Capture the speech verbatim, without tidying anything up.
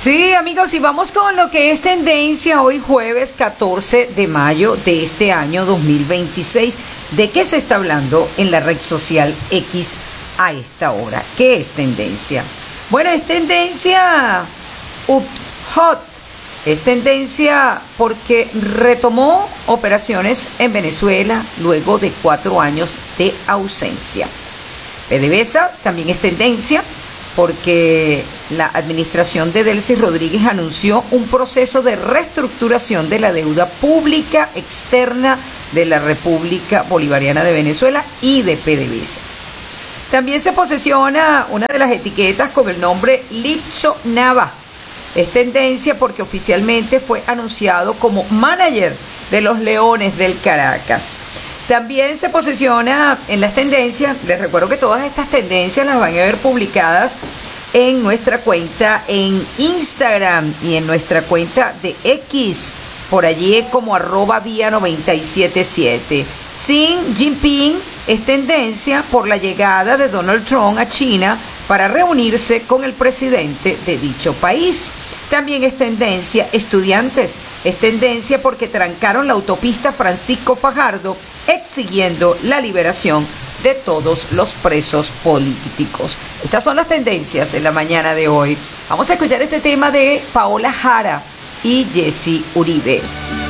Sí, amigos, y vamos con lo que es tendencia hoy jueves catorce de mayo de este año dos mil veintiséis. ¿De qué se está hablando en la red social X a esta hora? ¿Qué es tendencia? Bueno, es tendencia up hot. Es tendencia porque retomó operaciones en Venezuela luego de cuatro años de ausencia. PDVSA también es tendencia porque la administración de Delcy Rodríguez anunció un proceso de reestructuración de la deuda pública externa de la República Bolivariana de Venezuela y de PDVSA. También se posesiona una de las etiquetas con el nombre Lipso Nava. Es tendencia porque oficialmente fue anunciado como manager de los Leones del Caracas. También se posesiona en las tendencias. Les recuerdo que todas estas tendencias las van a ver publicadas en nuestra cuenta en Instagram y en nuestra cuenta de X, por allí como arroba vía noventa y siete siete. Xi Jinping es tendencia por la llegada de Donald Trump a China para reunirse con el presidente de dicho país. También es tendencia estudiantes, es tendencia porque trancaron la autopista Francisco Fajardo exigiendo la liberación de todos los presos políticos. Estas son las tendencias en la mañana de hoy. Vamos a escuchar este tema de Paola Jara y Jesse Uribe.